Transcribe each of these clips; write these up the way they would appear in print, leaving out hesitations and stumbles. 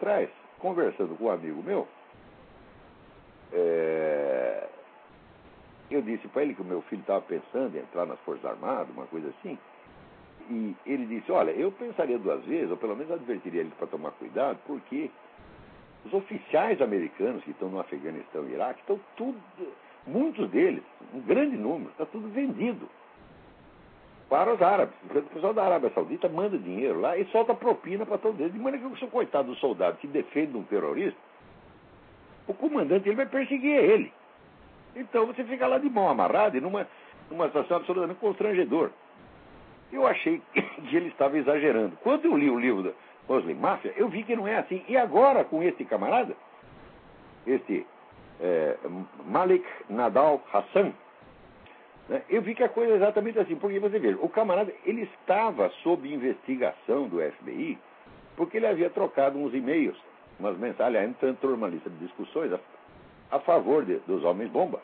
atrás, conversando com um amigo meu, eu disse para ele que o meu filho estava pensando em entrar nas Forças Armadas, uma coisa assim, e ele disse, olha, eu pensaria duas vezes, ou pelo menos advertiria ele para tomar cuidado, porque os oficiais americanos que estão no Afeganistão e Iraque estão tudo, muitos deles, um grande número, está tudo vendido para os árabes. O pessoal da Arábia Saudita manda dinheiro lá e solta propina para todos eles. De maneira que o seu coitado do soldado que defende um terrorista, o comandante ele vai perseguir ele. Então você fica lá de mão amarrada e numa situação absolutamente constrangedora. Eu achei que ele estava exagerando. Quando eu li o livro da Muslim Mafia, eu vi que não é assim. E agora, com este camarada, Malik Nadal Hassan, né, eu vi que a coisa é exatamente assim. Porque você veja, o camarada ele estava sob investigação do FBI porque ele havia trocado uns e-mails, umas mensagens, entrou numa lista de discussões a favor dos homens-bomba.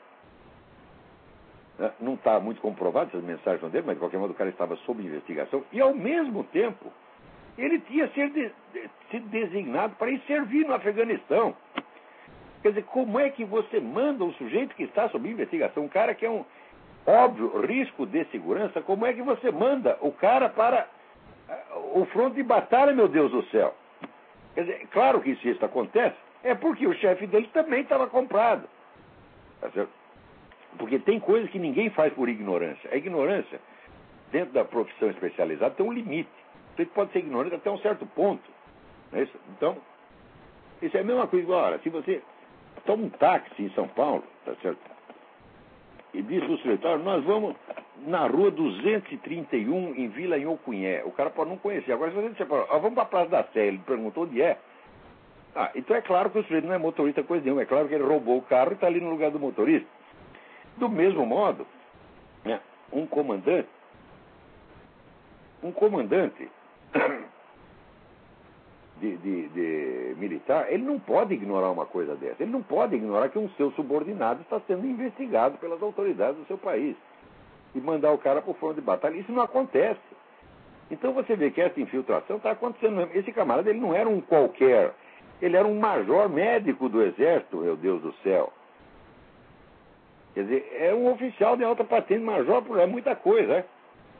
Não está muito comprovado essas mensagens são dele, mas de qualquer modo o cara estava sob investigação. E ao mesmo tempo, ele tinha sido designado para ir servir no Afeganistão. Quer dizer, como é que você manda um sujeito que está sob investigação, um cara que é um óbvio risco de segurança, como é que você manda o cara para o fronte de batalha, meu Deus do céu? Quer dizer, claro que se isso acontece, é porque o chefe dele também estava comprado. Tá certo? Porque tem coisas que ninguém faz por ignorância. A ignorância, dentro da profissão especializada, tem um limite. Você pode ser ignorante até um certo ponto. Não é isso? Então, isso é a mesma coisa. Ora, se você toma um táxi em São Paulo, tá certo? E diz para o sujeito, nós vamos na rua 231, em Vila Inhocunhé. O cara pode não conhecer. Agora, se você fala, vamos para a Praça da Sé, ele perguntou onde é. Então é claro que o sujeito não é motorista coisa nenhuma. É claro que ele roubou o carro e está ali no lugar do motorista. Do mesmo modo, né, um comandante de militar, ele não pode ignorar uma coisa dessa. Ele não pode ignorar que um seu subordinado está sendo investigado pelas autoridades do seu país e mandar o cara para o fronte de batalha. Isso não acontece. Então você vê que essa infiltração está acontecendo mesmo. Esse camarada, ele não era um qualquer. Ele era um major médico do exército, meu Deus do céu. Quer dizer, é um oficial de alta patente, major, é muita coisa, né?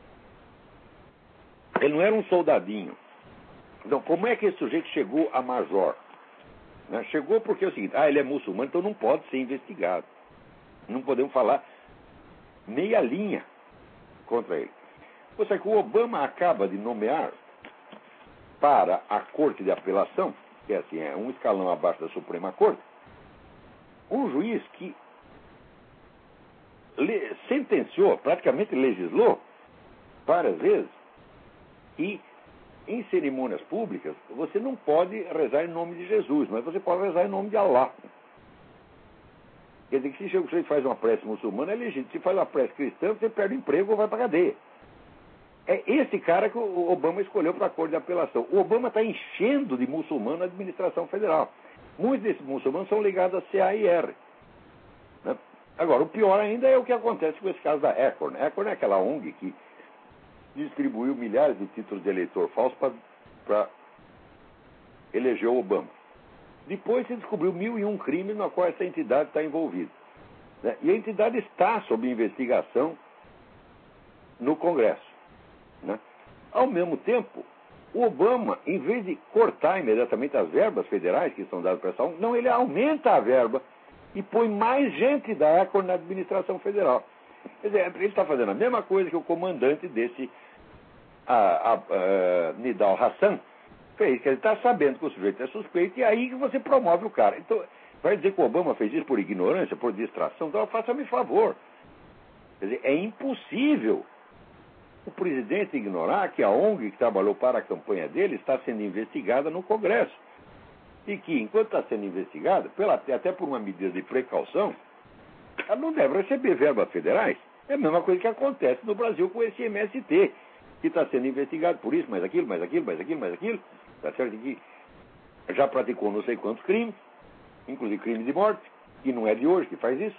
Ele não era um soldadinho. Então, como é que esse sujeito chegou a major? Né? Chegou porque é o seguinte, ele é muçulmano, então não pode ser investigado. Não podemos falar meia linha contra ele. Ou seja, que o Obama acaba de nomear para a Corte de Apelação, que assim, é um escalão abaixo da Suprema Corte, um juiz que sentenciou, praticamente legislou, várias vezes, que em cerimônias públicas você não pode rezar em nome de Jesus, mas você pode rezar em nome de Allah. Quer dizer que se você faz uma prece muçulmana, é legítimo. Se faz uma prece cristã, você perde o emprego ou vai para a cadeia. É esse cara que o Obama escolheu para a Corte de Apelação. O Obama está enchendo de muçulmano na administração federal. Muitos desses muçulmanos são ligados à CAIR. Né? Agora, o pior ainda é o que acontece com esse caso da Acorn. A Acorn é aquela ONG que distribuiu milhares de títulos de eleitor falso para eleger o Obama. Depois se descobriu 1001 crimes no qual essa entidade está envolvida. Né? E a entidade está sob investigação no Congresso. Né? Ao mesmo tempo, o Obama, em vez de cortar imediatamente as verbas federais que são dadas para essa ONG, não, ele aumenta a verba e põe mais gente da Acorn na administração federal. Quer dizer, ele está fazendo a mesma coisa que o comandante desse Nidal Hassan fez, que ele está sabendo que o sujeito é suspeito e é aí que você promove o cara. Então, vai dizer que o Obama fez isso por ignorância, por distração? Então, faça-me favor. Quer dizer, é impossível o presidente ignorar que a ONG que trabalhou para a campanha dele está sendo investigada no Congresso. E que, enquanto está sendo investigada, até por uma medida de precaução, ela não deve receber verbas federais. É a mesma coisa que acontece no Brasil com esse MST, que está sendo investigado por isso, mais aquilo. Está certo que já praticou não sei quantos crimes, inclusive crimes de morte, e não é de hoje que faz isso.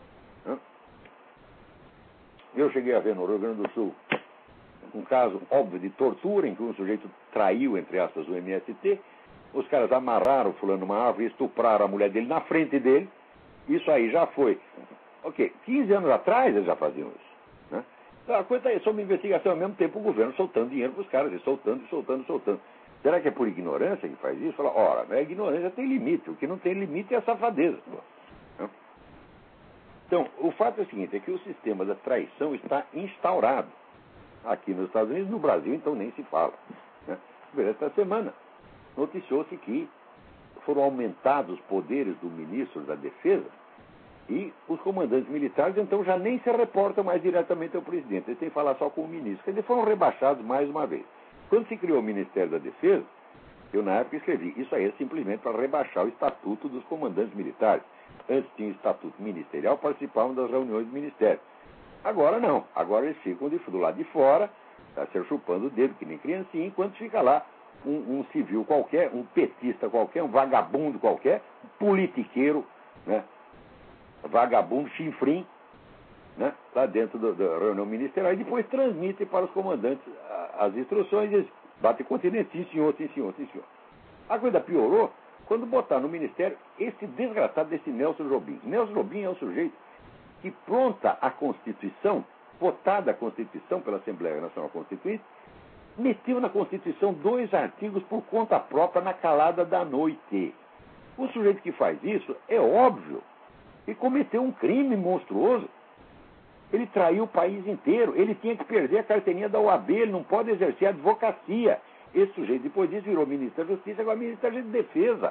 Eu cheguei a ver no Rio Grande do Sul um caso óbvio de tortura, em que um sujeito traiu, entre aspas, o MST, os caras amarraram o fulano numa árvore e estupraram a mulher dele na frente dele. Isso aí já foi. Ok, 15 anos atrás eles já faziam isso. Né? A coisa é sobre investigação, ao mesmo tempo o governo soltando dinheiro para os caras, e soltando. Será que é por ignorância que faz isso? Fala, ora, a ignorância tem limite, o que não tem limite é a safadeza. Né? Então, o fato é o seguinte, é que o sistema da traição está instaurado aqui nos Estados Unidos, no Brasil, então nem se fala. Né? Esta semana noticiou-se que foram aumentados os poderes do ministro da Defesa e os comandantes militares, então, já nem se reportam mais diretamente ao presidente. Eles têm que falar só com o ministro. Quer dizer, foram rebaixados mais uma vez. Quando se criou o Ministério da Defesa, eu na época escrevi, isso aí é simplesmente para rebaixar o estatuto dos comandantes militares. Antes tinha o estatuto ministerial, participavam das reuniões do ministério. Agora não. Agora eles ficam do lado de fora, tá se chupando o dedo, que nem criancinha, enquanto fica lá um civil qualquer, um petista qualquer, um vagabundo qualquer, um politiqueiro, né? Vagabundo, chinfrim, né? Lá dentro da reunião ministerial, e depois transmite para os comandantes as instruções e diz, bate continente, sim senhor, sim senhor, sim senhor. A coisa piorou quando botar no ministério esse desgraçado desse Nelson Jobim. Nelson Jobim é o sujeito que pronta a Constituição, votada a Constituição pela Assembleia Nacional Constituinte, meteu na Constituição 2 artigos por conta própria na calada da noite. O sujeito que faz isso, é óbvio, ele cometeu um crime monstruoso. Ele traiu o país inteiro. Ele tinha que perder a carteirinha da OAB, ele não pode exercer a advocacia. Esse sujeito, depois disso, virou ministro da Justiça, agora ministro da Defesa.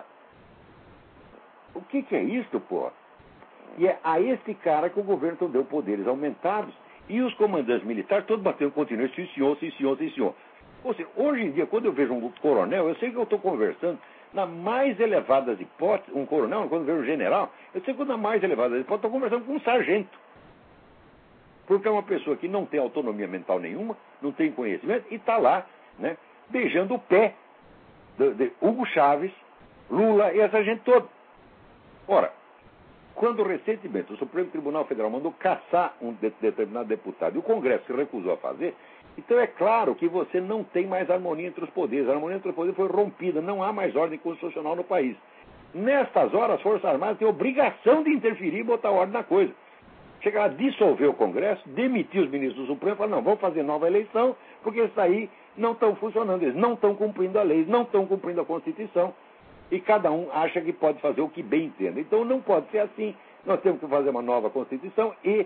O que é isso, pô? E é a esse cara que o governo então deu poderes aumentados e os comandantes militares todos batendo continente, sim senhor, sim senhor, sim senhor. Ou seja, hoje em dia, quando eu vejo um coronel, eu sei que eu estou conversando na mais elevadas hipóteses, um coronel, quando eu vejo um general, eu sei que na mais elevadas hipóteses eu estou conversando com um sargento. Porque é uma pessoa que não tem autonomia mental nenhuma, não tem conhecimento, e está lá, né, beijando o pé de Hugo Chávez, Lula e essa gente toda. Ora, quando recentemente o Supremo Tribunal Federal mandou caçar um determinado deputado e o Congresso se recusou a fazer, então é claro que você não tem mais harmonia entre os poderes. A harmonia entre os poderes foi rompida, não há mais ordem constitucional no país. Nestas horas, as Forças Armadas têm obrigação de interferir e botar ordem na coisa. Chega lá, dissolver o Congresso, demitir os ministros do Supremo e falar, não, vamos fazer nova eleição, porque esses aí não estão funcionando, eles não estão cumprindo a lei, não estão cumprindo a Constituição, e cada um acha que pode fazer o que bem entende. Então não pode ser assim, nós temos que fazer uma nova Constituição e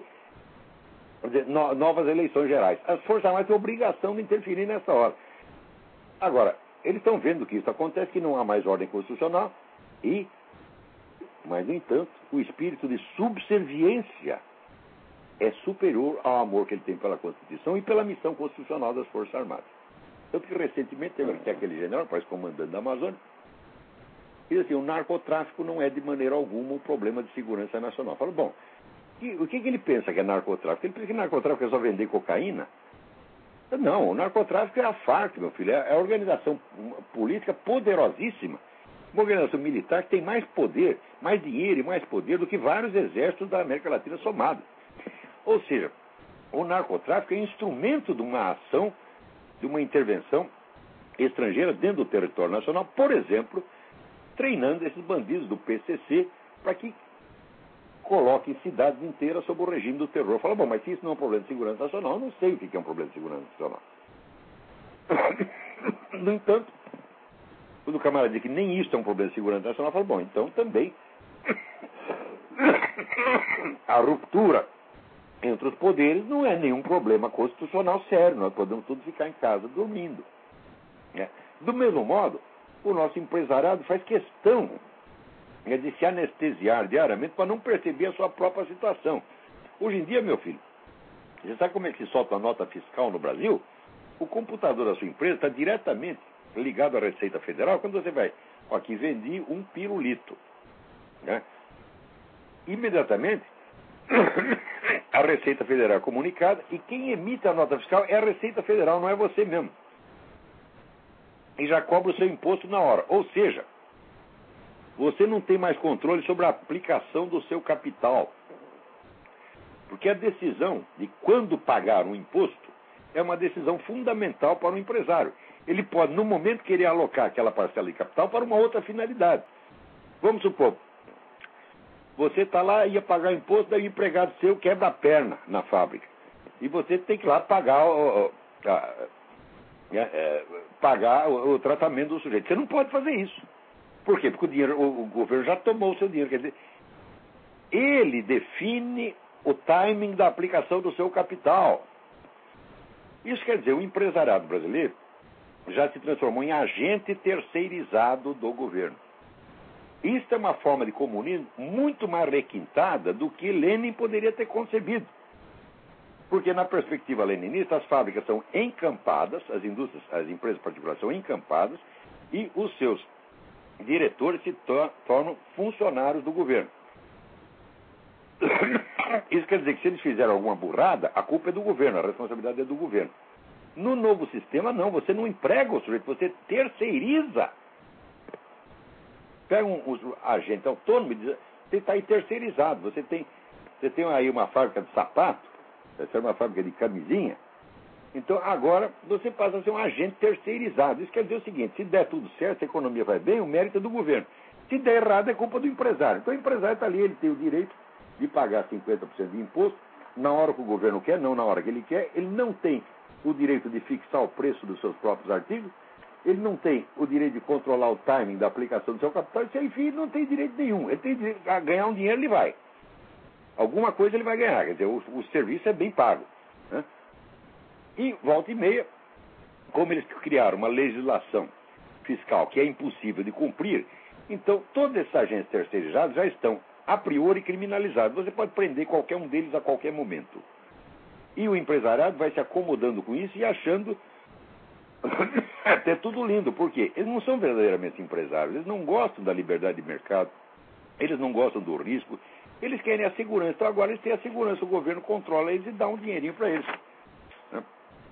novas eleições gerais. As Forças Armadas têm obrigação de interferir nessa hora. Agora, eles estão vendo que isso acontece, que não há mais ordem constitucional, mas, no entanto, o espírito de subserviência é superior ao amor que ele tem pela Constituição e pela missão constitucional das Forças Armadas. Tanto que recentemente teve aquele general, parece comandante da Amazônia, e assim, o narcotráfico não é de maneira alguma um problema de segurança nacional. Fala, bom, o que ele pensa que é narcotráfico? Ele pensa que narcotráfico é só vender cocaína? Não, o narcotráfico é a Farc, meu filho, é a organização política poderosíssima, uma organização militar que tem mais poder, mais dinheiro e mais poder do que vários exércitos da América Latina somados. Ou seja, o narcotráfico é instrumento de uma ação, de uma intervenção estrangeira dentro do território nacional, por exemplo, treinando esses bandidos do PCC para que coloquem cidades inteiras sob o regime do terror. Fala, bom, mas se isso não é um problema de segurança nacional, eu não sei o que é um problema de segurança nacional. No entanto, quando o camarada diz que nem isso é um problema de segurança nacional, fala, bom, então também a ruptura entre os poderes não é nenhum problema constitucional sério, nós podemos todos ficar em casa dormindo. Né? Do mesmo modo, o nosso empresariado faz questão de se anestesiar diariamente para não perceber a sua própria situação. Hoje em dia, meu filho, você sabe como é que se solta a nota fiscal no Brasil? O computador da sua empresa está diretamente ligado à Receita Federal. Quando você vai, aqui vendi um pirulito, né? Imediatamente a Receita Federal é comunicada e quem emite a nota fiscal é a Receita Federal, não é você mesmo. E já cobra o seu imposto na hora. Ou seja, você não tem mais controle sobre a aplicação do seu capital. Porque a decisão de quando pagar um imposto é uma decisão fundamental para o empresário. ele pode, no momento, querer alocar aquela parcela de capital para uma outra finalidade. Vamos supor, você está lá e ia pagar imposto, daí o empregado seu quebra a perna na fábrica. E você tem que ir lá pagar pagar o tratamento do sujeito. Você não pode fazer isso. Por quê? Porque o governo já tomou o seu dinheiro. Quer dizer, ele define o timing da aplicação do seu capital. Isso quer dizer, o empresariado brasileiro já se transformou em agente terceirizado do governo. Isso é uma forma de comunismo muito mais requintada do que Lenin poderia ter concebido. Porque na perspectiva leninista, as fábricas são encampadas, as indústrias, as empresas particulares são encampadas, e os seus diretores se tornam funcionários do governo. Isso quer dizer que se eles fizeram alguma burrada, a culpa é do governo, a responsabilidade é do governo. No novo sistema, não, você não emprega o sujeito, você terceiriza. Pega um agente autônomo e diz, você está aí terceirizado, você tem aí uma fábrica de sapato, essa é uma fábrica de camisinha, então agora você passa a ser um agente terceirizado. Isso quer dizer o seguinte, se der tudo certo, se a economia vai bem, o mérito é do governo. Se der errado, é culpa do empresário. Então o empresário está ali, ele tem o direito de pagar 50% de imposto, na hora que o governo quer, não na hora que ele quer. Ele não tem o direito de fixar o preço dos seus próprios artigos, ele não tem o direito de controlar o timing da aplicação do seu capital, e enfim, ele não tem direito nenhum. Ele tem direito a ganhar um dinheiro, ele vai. Alguma coisa ele vai ganhar, quer dizer, o serviço é bem pago. Né? E, volta e meia, como eles criaram uma legislação fiscal que é impossível de cumprir, então todos esses agentes terceirizados já estão, a priori, criminalizados. Você pode prender qualquer um deles a qualquer momento. E o empresariado vai se acomodando com isso e achando até tudo lindo. Por quê? Eles não são verdadeiramente empresários, eles não gostam da liberdade de mercado, eles não gostam do risco, eles querem a segurança. Então agora eles têm a segurança, o governo controla eles e dá um dinheirinho para eles. Né?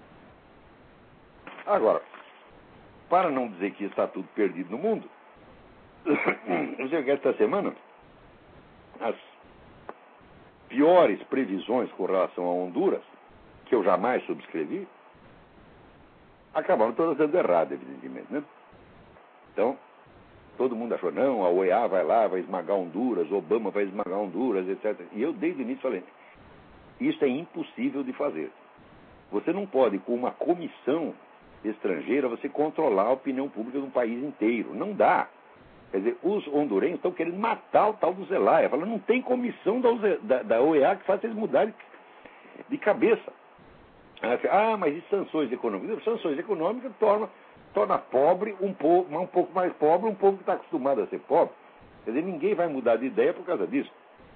Agora, para não dizer que está tudo perdido no mundo, eu sei que esta semana as piores previsões com relação a Honduras, que eu jamais subscrevi, acabaram todas dando errado, evidentemente. Né? Então, todo mundo achou, não, a OEA vai lá, vai esmagar Honduras, Obama vai esmagar Honduras, etc. E eu, desde o início, falei, isso é impossível de fazer. Você não pode, com uma comissão estrangeira, você controlar a opinião pública de um país inteiro. Não dá. Quer dizer, os hondurenhos estão querendo matar o tal do Zelaya. Falando, não tem comissão da OEA que faça eles mudarem de cabeça. Mas e sanções econômicas? Sanções econômicas torna pobre um pouco mais pobre um povo que está acostumado a ser pobre. Quer dizer, ninguém vai mudar de ideia por causa disso.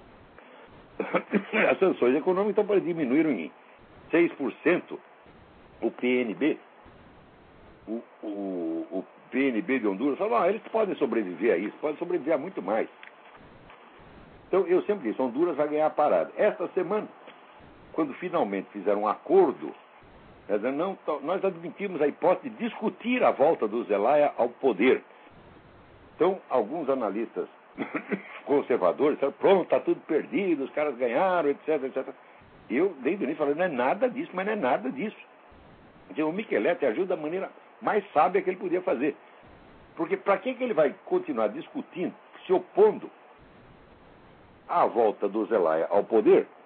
As sanções econômicas então diminuíram em 6% o PNB. O PNB de Honduras falou, eles podem sobreviver a isso, podem sobreviver a muito mais. Então, eu sempre disse, Honduras vai ganhar a parada. Esta semana, quando finalmente fizeram um acordo, nós admitimos a hipótese de discutir a volta do Zelaya ao poder. Então, alguns analistas conservadores disseram, pronto, está tudo perdido, os caras ganharam, etc, etc. Eu, desde o início, falei, não é nada disso, mas não é nada disso. Então, o Micheletti ajuda da maneira mais sábia que ele podia fazer. Porque para que ele vai continuar discutindo, se opondo à volta do Zelaya ao poder,